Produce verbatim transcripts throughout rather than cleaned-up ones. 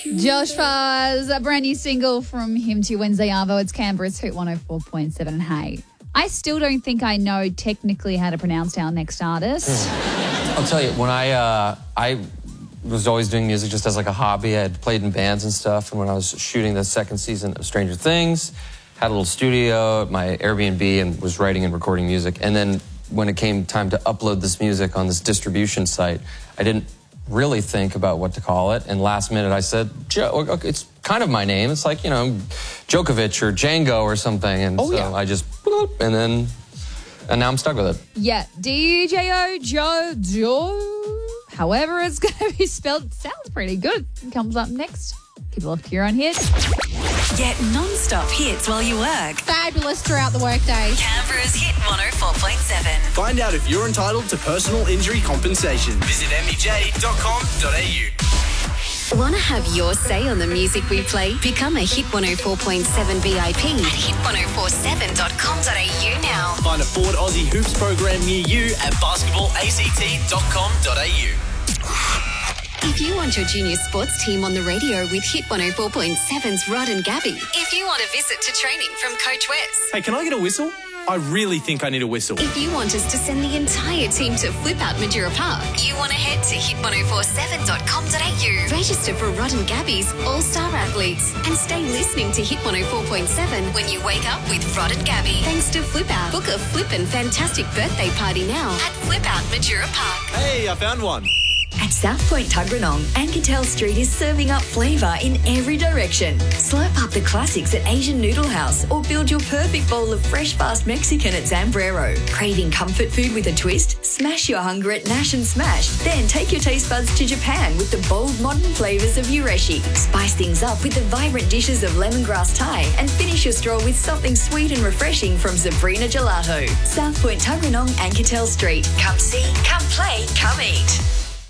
Josh Farr's a brand new single from him to Wednesday Arvo. It's Canberra's Hoot one oh four point seven. Hey, I still don't think I know technically how to pronounce our next artist. I'll tell you, when I, uh, I was always doing music just as like a hobby. I had played in bands and stuff, and when I was shooting the second season of Stranger Things, had a little studio at my Airbnb and was writing and recording music. And then when it came time to upload this music on this distribution site, I didn't really think about what to call it, and last minute I said, Joe, okay, it's kind of my name. It's like, you know, Djokovic or Django or something, and oh, so yeah. I just, boop, and then, and now I'm stuck with it. Yeah, D J O, Joe, Joe, however it's going to be spelled, sounds pretty good. It comes up next. Keep it locked to your own hit. Get non-stop hits while you work. Fabulous throughout the workday. Canberra's Hit one oh four point seven. Find out if you're entitled to personal injury compensation. Visit m e j dot com dot a u. Want to have your say on the music we play? Become a Hit one oh four point seven V I P at hit ten forty-seven dot com dot a u now. Find a Ford Aussie Hoops program near you at basketball a c t dot com dot a u. If you want your junior sports team on the radio with Hit one oh four point seven's Rod and Gabby. If you want a visit to training from Coach Wes. Hey, can I get a whistle? I really think I need a whistle. If you want us to send the entire team to Flip Out Madura Park, you want to head to hit ten forty-seven dot com dot a u. Register for Rod and Gabby's All-Star Athletes and stay listening to Hit one oh four point seven when you wake up with Rod and Gabby. Thanks to Flip Out. Book a flippin' fantastic birthday party now at Flip Out Madura Park. Hey, I found one. At South Point Tuggeranong, Anketel Street is serving up flavour in every direction. Slurp up the classics at Asian Noodle House or build your perfect bowl of fresh, fast Mexican at Zambrero. Craving comfort food with a twist? Smash your hunger at Nash and Smash. Then take your taste buds to Japan with the bold, modern flavours of Yureshi. Spice things up with the vibrant dishes of lemongrass Thai and finish your stroll with something sweet and refreshing from Sabrina Gelato. South Point Tuggeranong, Anketel Street. Come see, come play, come eat.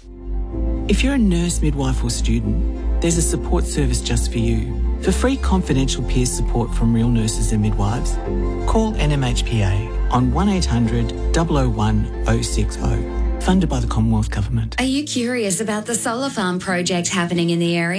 If you're a nurse, midwife or student, there's a support service just for you. For free confidential peer support from real nurses and midwives, call N M H P A on one eight hundred, double oh one, oh six oh. Funded by the Commonwealth Government. Are you curious about the solar farm project happening in the area?